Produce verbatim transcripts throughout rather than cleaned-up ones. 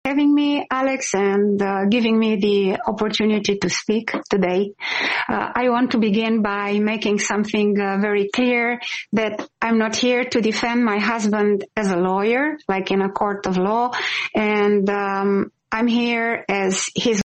having me, Alex, and uh, giving me the opportunity to speak today. Uh, I want to begin by making something uh, very clear, that I'm not here to defend my husband as a lawyer, like in a court of law, and um, I'm here as his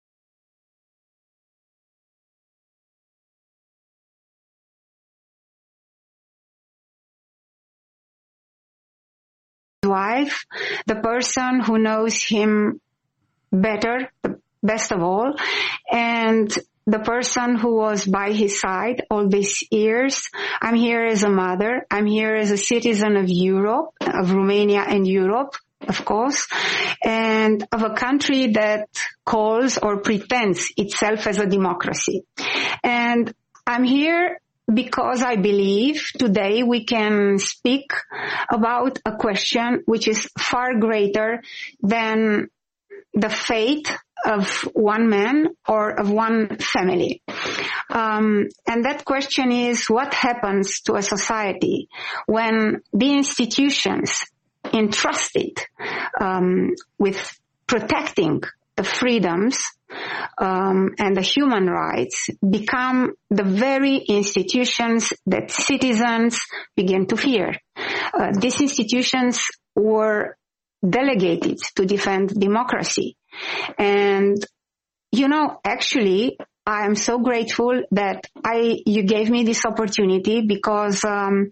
wife, the person who knows him better, the best of all, and the person who was by his side all these years. I'm here as a mother. I'm here as a citizen of Europe, of Romania and Europe, of course, and of a country that calls or pretends itself as a democracy. And I'm here because I believe today we can speak about a question which is far greater than the fate of one man or of one family. Um, and that question is, what happens to a society when the institutions entrusted um, with protecting the freedoms um, and the human rights become the very institutions that citizens begin to fear? Uh, these institutions were delegated to defend democracy. And, you know, actually, I am so grateful that I, you gave me this opportunity, because, um,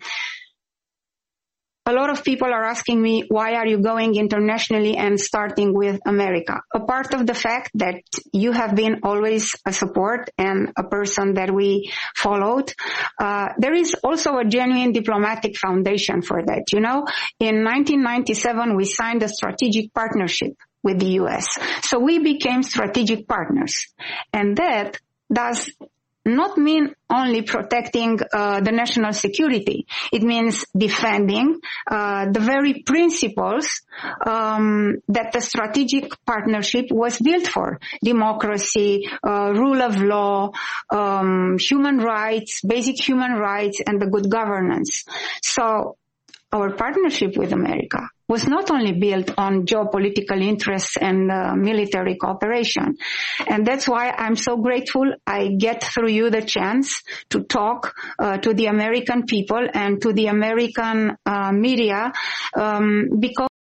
a lot of people are asking me, why are you going internationally and starting with America? A part of the fact that you have been always a support and a person that we followed. Uh, there is also a genuine diplomatic foundation for that. You know, in nineteen ninety-seven, we signed a strategic partnership with the U S. So we became strategic partners. And that does not mean only protecting uh, the national security. It means defending uh, the very principles um, that the strategic partnership was built for: democracy, uh, rule of law, um, human rights, basic human rights, and the good governance. So our partnership with America was not only built on geopolitical interests and uh, military cooperation. And that's why I'm so grateful I get through you the chance to talk uh, to the American people and to the American uh, media, um, because